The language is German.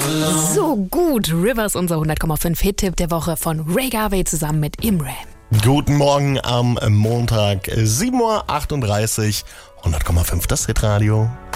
So gut, Rivers, unser 100,5 Hit-Tipp der Woche von Ray Garvey zusammen mit Imran. Guten Morgen am Montag, 7.38 Uhr, 100,5 das Hitradio.